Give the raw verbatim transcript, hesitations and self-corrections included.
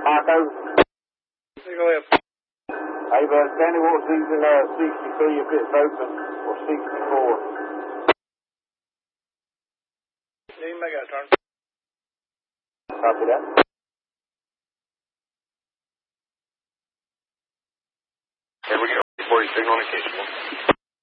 Marco. Go ahead. Hey, but Danny wants these in uh, sixty-three if it's open, or sixty-four. You can make that turn. Copy that. Here we go. Before you signal on occasion.